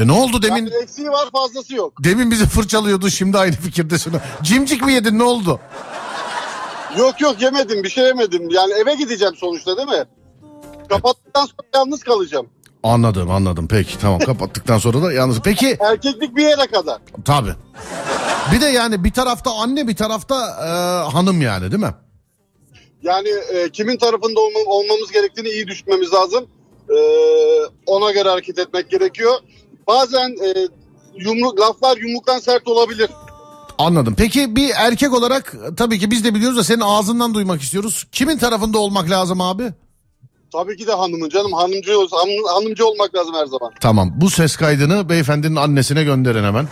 Ne oldu demin? Yani eksiği var, fazlası yok. Demin bizi fırçalıyordu, şimdi aynı fikirdesin. Cimcik mi yedin, ne oldu? Yok yemedim, bir şey yemedim. Yani eve gideceğim sonuçta, değil mi? Kapattıktan sonra yalnız kalacağım. Anladım. Peki tamam, kapattıktan sonra da yalnız. Peki. Erkeklik bir yere kadar. Tabii. Bir de yani bir tarafta anne, bir tarafta hanım yani, değil mi? Yani kimin tarafında olmamız gerektiğini iyi düşünmemiz lazım. Ona göre hareket etmek gerekiyor. Bazen laflar yumruktan sert olabilir. Anladım. Peki bir erkek olarak tabii ki biz de biliyoruz da senin ağzından duymak istiyoruz. Kimin tarafında olmak lazım abi? Tabii ki de hanımın canım. Hanımcı olmak lazım her zaman. Tamam, bu ses kaydını beyefendinin annesine gönderin hemen.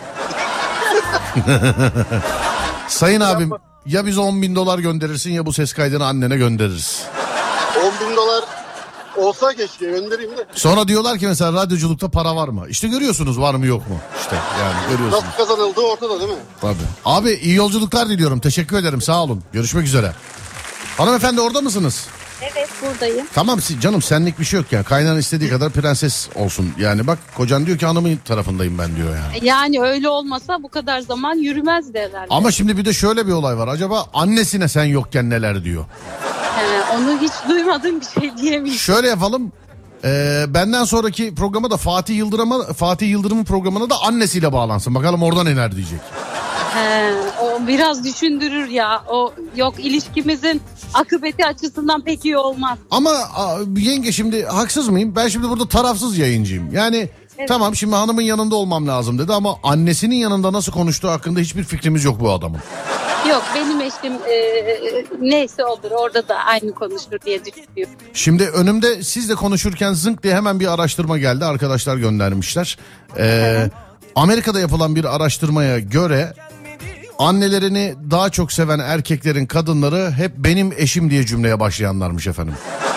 Sayın abim, ya bize $10.000 gönderirsin ya bu ses kaydını annene göndeririz. $10.000 olsa keşke göndereyim de. Sonra diyorlar ki mesela radyoculukta para var mı? İşte görüyorsunuz, var mı yok mu? İşte yani görüyorsunuz. Nasıl kazanıldığı ortada, değil mi? Tabii. Abi iyi yolculuklar diliyorum. Teşekkür ederim, sağ olun. Görüşmek üzere. Hanımefendi orada mısınız? Evet, buradayım. Tamam canım, senlik bir şey yok ya. Kaynan istediği kadar prenses olsun. Yani bak, kocan diyor ki hanımın tarafındayım ben diyor yani. Yani öyle olmasa bu kadar zaman yürümezdi herhalde. Ama şimdi bir de şöyle bir olay var. Acaba annesine sen yokken neler diyor? Onu hiç duymadığım bir şey diyemeyim. Şöyle yapalım. Benden sonraki programa da Fatih Yıldırım'ın programına da annesiyle bağlansın. Bakalım orada neler diyecek. O biraz düşündürür ya. O yok, ilişkimizin akıbeti açısından pek iyi olmaz. Ama yenge, şimdi haksız mıyım? Ben şimdi burada tarafsız yayıncıyım. Yani evet. Tamam, şimdi hanımın yanında olmam lazım dedi ama annesinin yanında nasıl konuştuğu hakkında hiçbir fikrimiz yok bu adamın. Yok, benim eşim neyse olur, orada da aynı konuşur diye düşünüyorum. Şimdi önümde sizle konuşurken zınk diye hemen bir araştırma geldi. Arkadaşlar göndermişler. Amerika'da yapılan bir araştırmaya göre annelerini daha çok seven erkeklerin kadınları hep benim eşim diye cümleye başlayanlarmış efendim.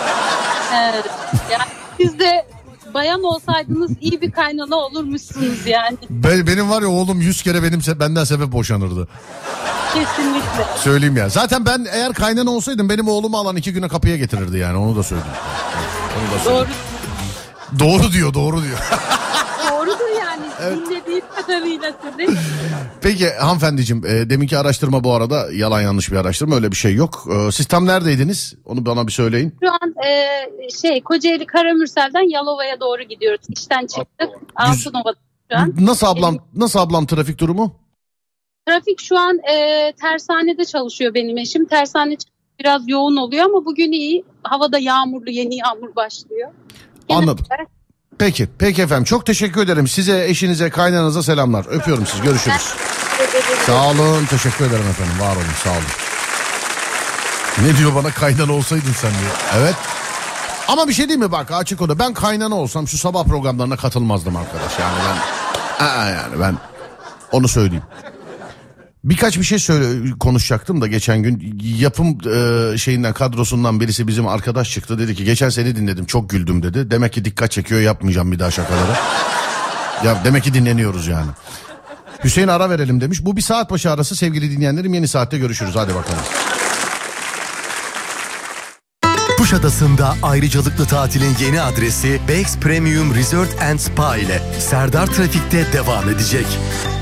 Yani siz de bayan olsaydınız iyi bir kaynana olurmuşsunuz yani. Benim var ya oğlum 100 kere benden sebep boşanırdı. Kesinlikle. Söyleyeyim ya. Zaten ben eğer kaynana olsaydım benim oğlumu alan 2 güne kapıya getirirdi yani, onu da söyleyeyim. Doğru diyor. Doğrudur yani. Evet. Dinlediğim kadarıyla değil mi? Peki hanımefendiciğim, deminki araştırma bu arada yalan yanlış bir araştırma, öyle bir şey yok. Siz tam neredeydiniz? Onu bana bir söyleyin. Şu an Kocaeli Karamürsel'den Yalova'ya doğru gidiyoruz. İşten çıktık. Altınova'da şu an. Nasıl ablam trafik durumu? Trafik şu an tersanede çalışıyor benim eşim. Tersane biraz yoğun oluyor ama bugün iyi. Havada yağmurlu, yeni yağmur başlıyor. Anladım. Peki efendim, çok teşekkür ederim. Size, eşinize, kaynananıza selamlar. Öpüyorum sizi, görüşürüz. Sağ olun, teşekkür ederim efendim, var olun, sağ olun. Ne diyor bana, kaynana olsaydın sen diyor. Evet. Ama bir şey değil mi, bak açık o da, ben kaynana olsam şu sabah programlarına katılmazdım arkadaş. Yani ben onu söyleyeyim. Birkaç bir şey konuşacaktım da geçen gün yapım kadrosundan birisi bizim arkadaş çıktı, dedi ki geçen seni dinledim çok güldüm dedi. Demek ki dikkat çekiyor, yapmayacağım bir daha şakaları. Ya demek ki dinleniyoruz yani. Hüseyin ara verelim demiş. Bu bir saat başı arası sevgili dinleyenlerim, yeni saatte görüşürüz, hadi bakalım. Kuşadası'nda ayrıcalıklı tatilin yeni adresi Bex Premium Resort and Spa ile Serdar Trafik'te devam edecek.